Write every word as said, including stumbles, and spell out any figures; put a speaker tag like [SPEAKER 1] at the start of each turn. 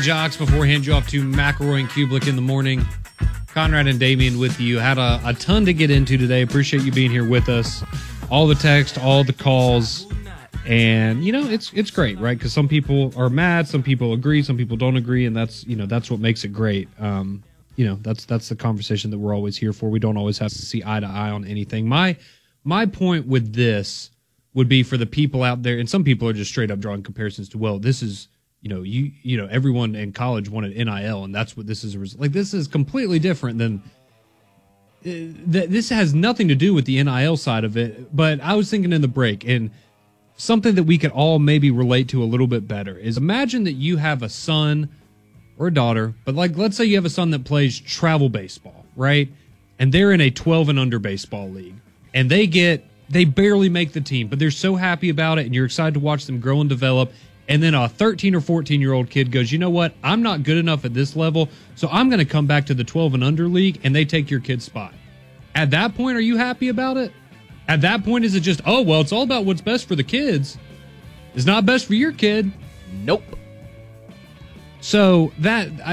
[SPEAKER 1] Jocks before we hand you off to McElroy and Kublik in the morning. Conrad and Damien with you. Had a, a ton to get into today. Appreciate you being here with us. All the text, all the calls. And, you know, it's it's great, right? Because some people are mad, some people agree, some people don't agree, and that's, you know, that's what makes it great. Um, you know, that's that's the conversation that we're always here for. We don't always have to see eye to eye on anything. My my point with this would be for the people out there, and some people are just straight up drawing comparisons to, well, this is, you know, you you know, everyone in college wanted N I L, and that's what this is. Like, this is completely different than uh, th- this has nothing to do with the N I L side of it. But I was thinking in the break, and something that we could all maybe relate to a little bit better is imagine that you have a son or a daughter, but like, let's say you have a son that plays travel baseball, right? And they're in a twelve and under baseball league, and they get, they barely make the team, but they're so happy about it, and you're excited to watch them grow and develop. And then a thirteen or fourteen year old kid goes, you know what? I'm not good enough at this level, so I'm going to come back to the twelve and under league, and they take your kid's spot. At that point, are you happy about it? At that point, is it just, oh, well, it's all about what's best for the kids? It's not best for your kid.
[SPEAKER 2] Nope.
[SPEAKER 1] So that